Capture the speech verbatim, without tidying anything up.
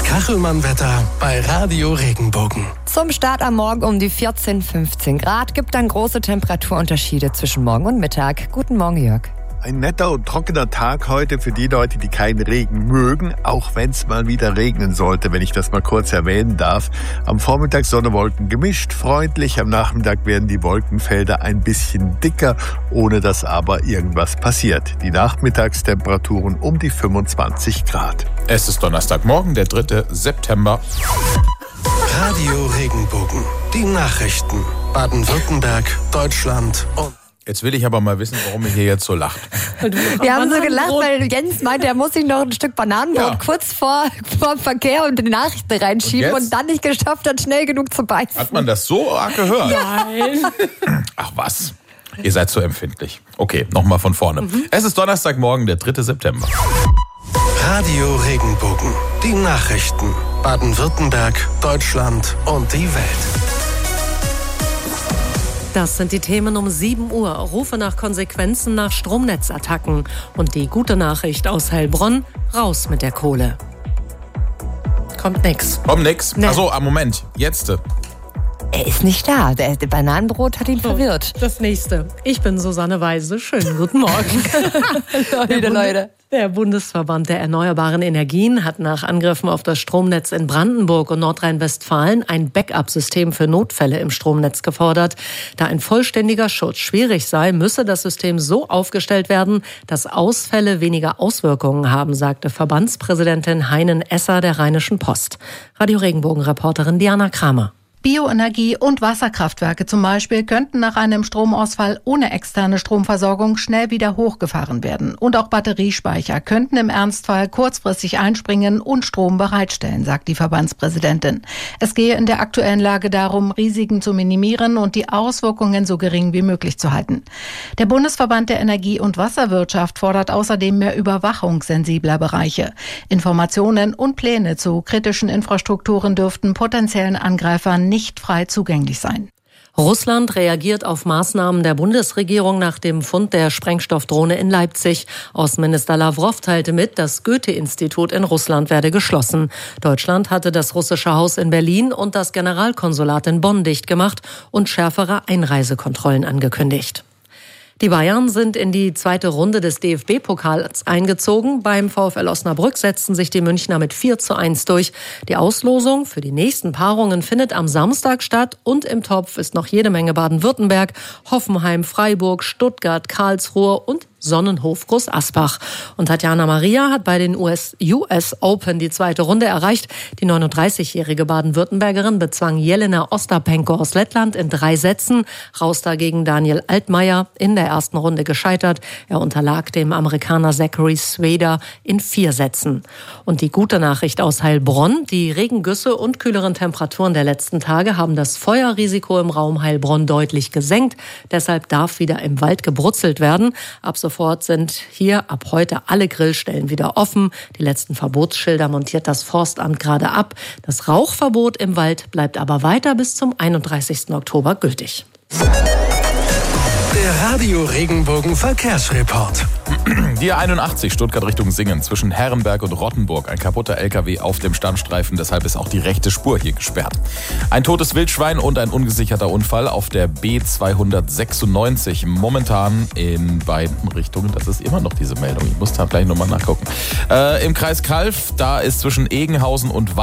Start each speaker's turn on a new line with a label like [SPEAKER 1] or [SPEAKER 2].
[SPEAKER 1] Kachelmann-Wetter bei Radio Regenbogen.
[SPEAKER 2] Zum Start am Morgen um die vierzehn, fünfzehn Grad. Gibt dann große Temperaturunterschiede zwischen Morgen und Mittag. Guten Morgen, Jörg.
[SPEAKER 3] Ein netter und trockener Tag heute für die Leute, die keinen Regen mögen, auch wenn es mal wieder regnen sollte, wenn ich das mal kurz erwähnen darf. Am Vormittag Sonne, Wolken gemischt, freundlich. Am Nachmittag werden die Wolkenfelder ein bisschen dicker, ohne dass aber irgendwas passiert. Die Nachmittagstemperaturen um die fünfundzwanzig Grad.
[SPEAKER 4] Es ist Donnerstagmorgen, der dritte September.
[SPEAKER 1] Radio Regenbogen. Die Nachrichten. Baden-Württemberg, Deutschland und...
[SPEAKER 4] Jetzt will ich aber mal wissen, warum ihr hier jetzt so lacht.
[SPEAKER 2] Wir haben so gelacht, weil Jens meinte, er muss sich noch ein Stück Bananenbrot
[SPEAKER 4] Ja.
[SPEAKER 2] kurz vor, vor dem Verkehr und die Nachrichten reinschieben
[SPEAKER 4] Und
[SPEAKER 2] und,
[SPEAKER 4] jetzt?
[SPEAKER 2] dann nicht geschafft hat, schnell genug zu beißen.
[SPEAKER 4] Hat man das so arg gehört?
[SPEAKER 2] Nein.
[SPEAKER 4] Ach was, ihr seid so empfindlich. Okay, nochmal von vorne. Mhm. Es ist Donnerstagmorgen, der dritte September.
[SPEAKER 1] Radio Regenbogen. Die Nachrichten. Baden-Württemberg, Deutschland und die Welt.
[SPEAKER 5] Das sind die Themen um sieben Uhr. Rufe nach Konsequenzen nach Stromnetzattacken. Und die gute Nachricht aus Heilbronn, raus mit der Kohle. Kommt nix.
[SPEAKER 4] Komm, nix.
[SPEAKER 2] Nee.
[SPEAKER 4] Achso, am Moment, jetzt.
[SPEAKER 2] Er ist nicht da. Der, der Bananenbrot hat ihn verwirrt.
[SPEAKER 5] Das nächste. Ich bin Susanne Weise. Schönen guten Morgen.
[SPEAKER 2] Leute, Leute.
[SPEAKER 5] Der Bundesverband der Erneuerbaren Energien hat nach Angriffen auf das Stromnetz in Brandenburg und Nordrhein-Westfalen ein Backup-System für Notfälle im Stromnetz gefordert. Da ein vollständiger Schutz schwierig sei, müsse das System so aufgestellt werden, dass Ausfälle weniger Auswirkungen haben, sagte Verbandspräsidentin Heinen Esser der Rheinischen Post. Radio Regenbogen-Reporterin Diana Kramer.
[SPEAKER 6] Bioenergie- und Wasserkraftwerke zum Beispiel könnten nach einem Stromausfall ohne externe Stromversorgung schnell wieder hochgefahren werden. Und auch Batteriespeicher könnten im Ernstfall kurzfristig einspringen und Strom bereitstellen, sagt die Verbandspräsidentin. Es gehe in der aktuellen Lage darum, Risiken zu minimieren und die Auswirkungen so gering wie möglich zu halten. Der Bundesverband der Energie- und Wasserwirtschaft fordert außerdem mehr Überwachung sensibler Bereiche. Informationen und Pläne zu kritischen Infrastrukturen dürften potenziellen Angreifern nicht frei zugänglich sein.
[SPEAKER 5] Russland reagiert auf Maßnahmen der Bundesregierung nach dem Fund der Sprengstoffdrohne in Leipzig. Außenminister Lawrow teilte mit, das Goethe-Institut in Russland werde geschlossen. Deutschland hatte das russische Haus in Berlin und das Generalkonsulat in Bonn dicht gemacht und schärfere Einreisekontrollen angekündigt. Die Bayern sind in die zweite Runde des D F B-Pokals eingezogen. Beim VfL Osnabrück setzten sich die Münchner mit vier zu eins durch. Die Auslosung für die nächsten Paarungen findet am Samstag statt und im Topf ist noch jede Menge Baden-Württemberg, Hoffenheim, Freiburg, Stuttgart, Karlsruhe und Sonnenhof Groß Asbach. Und Tatjana Maria hat bei den U S Open die zweite Runde erreicht. Die neununddreißigjährige Baden-Württembergerin bezwang Jelena Ostapenko aus Lettland in drei Sätzen. Raus dagegen Daniel Altmaier, in der ersten Runde gescheitert. Er unterlag dem Amerikaner Zachary Swader in vier Sätzen. Und die gute Nachricht aus Heilbronn: Die Regengüsse und kühleren Temperaturen der letzten Tage haben das Feuerrisiko im Raum Heilbronn deutlich gesenkt. Deshalb darf wieder im Wald gebrutzelt werden. Ab sofort sind hier ab heute alle Grillstellen wieder offen. Die letzten Verbotsschilder montiert das Forstamt gerade ab. Das Rauchverbot im Wald bleibt aber weiter bis zum einunddreißigsten Oktober gültig.
[SPEAKER 1] Der Radio Regenbogen Verkehrsreport.
[SPEAKER 4] Die A einundachtzig Stuttgart Richtung Singen zwischen Herrenberg und Rottenburg. Ein kaputter L K W auf dem Standstreifen, deshalb ist auch die rechte Spur hier gesperrt. Ein totes Wildschwein und ein ungesicherter Unfall auf der B zweihundertsechsundneunzig. Momentan in beiden Richtungen. Das ist immer noch diese Meldung. Ich muss da gleich nochmal nachgucken. Äh, Im Kreis Calw, da ist zwischen Egenhausen und